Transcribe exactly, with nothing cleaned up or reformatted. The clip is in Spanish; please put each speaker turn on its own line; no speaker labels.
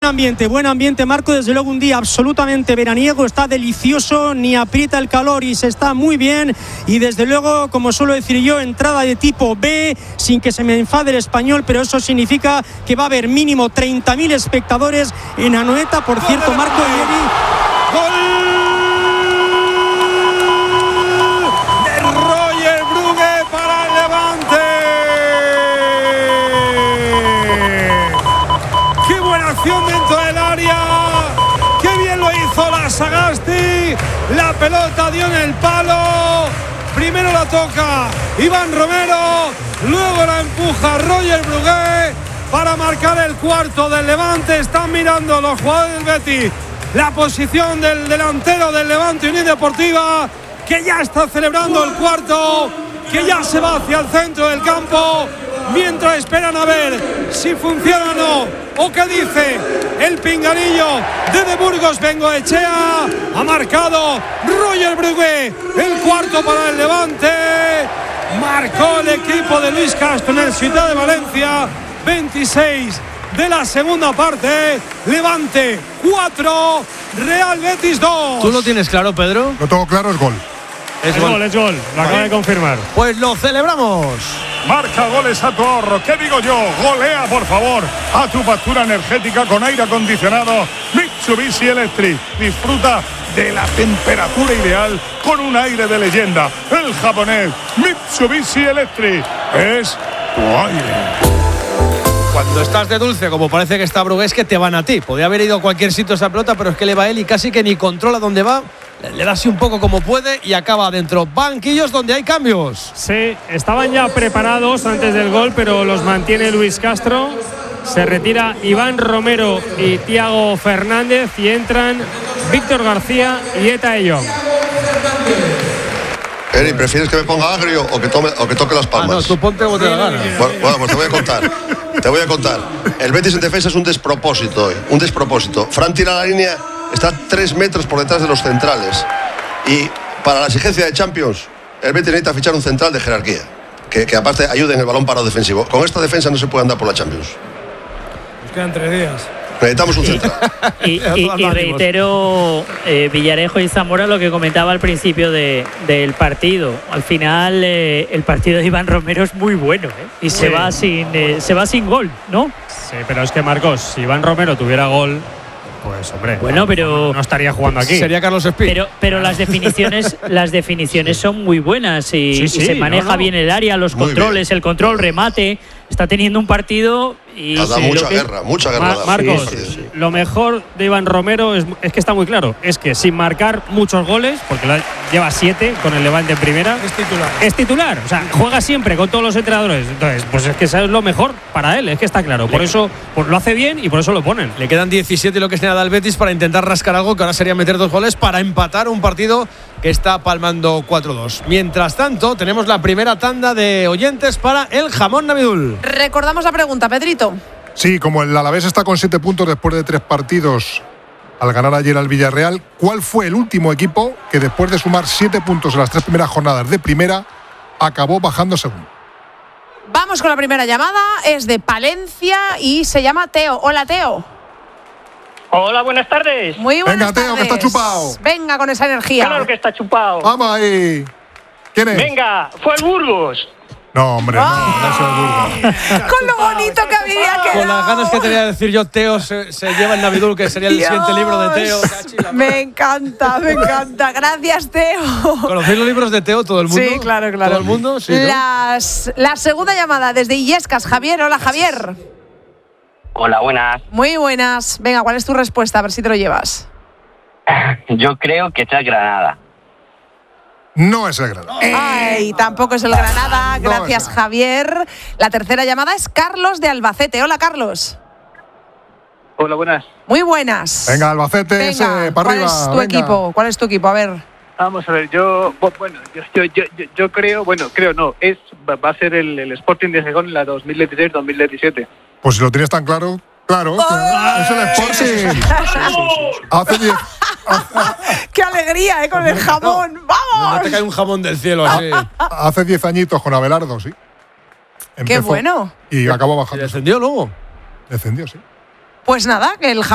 ambiente, buen ambiente, Marco. Desde luego un día absolutamente veraniego, está delicioso, ni aprieta el calor y se está muy bien. Y desde luego, como suelo decir yo, entrada de tipo B, sin que se me enfade el español, pero eso significa que va a haber mínimo treinta mil espectadores en Anoeta. Por cierto, Marco y
¡Gol!
Dentro del área, qué bien lo hizo la Sagasti, la pelota dio en el palo, primero la toca Iván Romero, luego la empuja Roger Brugué para marcar el cuarto del Levante. Están mirando los jugadores del Betis la posición del delantero del Levante Unión Deportiva, que ya está celebrando el cuarto, que ya se va hacia el centro del campo, mientras esperan a ver si funciona o no, o qué dice el pinganillo de De Burgos Bengoechea. Ha marcado Roger Brugué el cuarto para el Levante. Marcó el equipo de Luis Castro en el Ciudad de Valencia. veintiséis de la segunda parte. Levante cuatro, Real Betis dos.
¿Tú lo tienes claro, Pedro?
Lo tengo claro, es gol.
Es, es gol. gol, es gol. Lo acaba de confirmar.
Pues lo celebramos.
Marca goles a tu ahorro. ¿Qué digo yo? Golea, por favor, a tu factura energética con aire acondicionado Mitsubishi Electric. Disfruta de la temperatura ideal con un aire de leyenda. El japonés Mitsubishi Electric es tu aire.
Cuando estás de dulce, como parece que está Brugué, es que te van a ti. Podría haber ido a cualquier sitio esa pelota, pero es que le va él y casi que ni controla dónde va. Le da así un poco como puede y acaba adentro. Banquillos donde hay cambios.
Sí, estaban ya preparados antes del gol, pero los mantiene Luis Castro. Se retira Iván Romero y Thiago Fernández y entran Víctor García y Eta Eyong.
Eri, ¿prefieres que me ponga agrio o que, tome, o que toque las palmas?
Ah, no, tú ponte como te da la gana.
Bueno, bueno, pues te voy a contar. Te voy a contar. El Betis en defensa es un despropósito hoy. Un despropósito. Fran tira la línea, está tres metros por detrás de los centrales. Y para la exigencia de Champions, el Betis necesita fichar un central de jerarquía. Que, que aparte ayude en el balón parado defensivo. Con esta defensa no se puede andar por la Champions.
Nos quedan tres días.
Necesitamos un central.
Y, y, y reitero, eh, Villarejo y Zamora, lo que comentaba al principio de, del partido. Al final, eh, el partido de Iván Romero es muy bueno, ¿eh? Y se va, sin, eh, se va sin gol, ¿no?
Sí, pero es que, Marcos, si Iván Romero tuviera gol, pues, hombre,
bueno,
no,
pero
no estaría jugando aquí.
Sería Carlos Espí.
Pero, pero las definiciones, las definiciones son muy buenas y,
sí, sí,
y se maneja
no, no.
bien el área, los
Muy
controles,
bien.
el control, remate. Está teniendo un partido y
Ha dado
sí,
mucha
lo que,
guerra, mucha guerra.
Mar- Marcos,
sí, sí, sí.
lo mejor de Iván Romero es, es que está muy claro, es que sin marcar muchos goles, porque la, lleva siete con el Levante en primera,
Es titular.
es titular, o sea, juega siempre con todos los entrenadores. Entonces, pues es que eso es lo mejor para él, es que está claro. Por eso pues lo hace bien y por eso lo ponen.
Le quedan diecisiete y lo que se nada al Betis para intentar rascar algo, que ahora sería meter dos goles para empatar un partido que está palmando cuatro dos. Mientras tanto, tenemos la primera tanda de oyentes para el jamón Navidul.
Recordamos la pregunta, Pedrito.
Sí, como el Alavés está con siete puntos después de tres partidos al ganar ayer al Villarreal, ¿cuál fue el último equipo que después de sumar siete puntos en las tres primeras jornadas de primera acabó bajando segundo?
Vamos con la primera llamada, es de Palencia y se llama Teo. Hola, Teo.
Hola, buenas tardes.
Muy buenas
Venga, Teo,
tardes.
que está chupado.
Venga con esa energía.
Claro que está chupado.
Vamos ahí. ¿Quién es?
Venga, fue el Burgos.
No, hombre, no, no es el Burgos.
Con lo bonito que había quedado.
Con las ganas que tenía de decir yo, Teo se, se lleva el Navidul, que sería el
Dios.
siguiente libro de Teo. Cachila.
Me encanta, me encanta. Gracias, Teo.
¿Conocéis los libros de Teo, todo el mundo?
Sí, claro, claro.
¿Todo el mundo? Sí, ¿no?
Las, la segunda llamada desde Illescas. Javier, hola, Javier.
Hola, buenas.
Muy buenas. Venga, ¿cuál es tu respuesta? A ver si te lo llevas.
Yo creo que está Granada.
No es el Granada.
Ay, tampoco es el Granada.
No
Gracias,
es el-
Javier. La tercera llamada es Carlos de Albacete. Hola, Carlos.
Hola, buenas.
Muy buenas.
Venga, Albacete,
Venga,
ese, para
¿cuál
arriba.
es tu
venga.
equipo? ¿Cuál es tu equipo? A ver.
Vamos a ver, yo, bueno, yo, yo, yo, yo, yo creo, bueno, creo no, es va a ser el, el Sporting de Gijón en la dos mil dieciséis dos mil diecisiete.
Pues si lo tienes tan claro, claro, que es el Sporting. Hace diez.
¡Qué alegría, eh! Con el jamón.
No
¡Vamos!
te cae un jamón del cielo así.
Hace diez añitos con Abelardo, sí.
¡Qué bueno!
Y acabó
¿Y
bajando.
descendió luego?
Descendió, sí.
Pues nada, que el jamón.